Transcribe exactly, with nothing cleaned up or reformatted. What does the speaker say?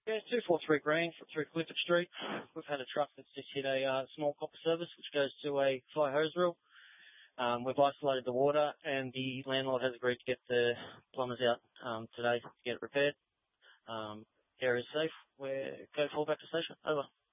Yeah, two four three Green, through Clifford Street. We've had a truck that's just hit a uh, small copper service, which goes to a fly hose reel. Um, we've isolated the water, and the landlord has agreed to get the plumbers out um, today to get it repaired. Um, area is safe. We're go full back to station. Over.